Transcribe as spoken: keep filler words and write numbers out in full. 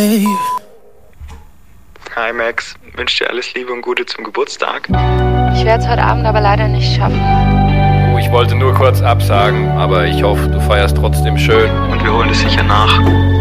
Hi Max, wünsche dir alles Liebe und Gute zum Geburtstag. Ich werde es heute Abend aber leider nicht schaffen. Oh, ich wollte nur kurz absagen, aber ich hoffe, du feierst trotzdem schön. Und wir holen es sicher nach.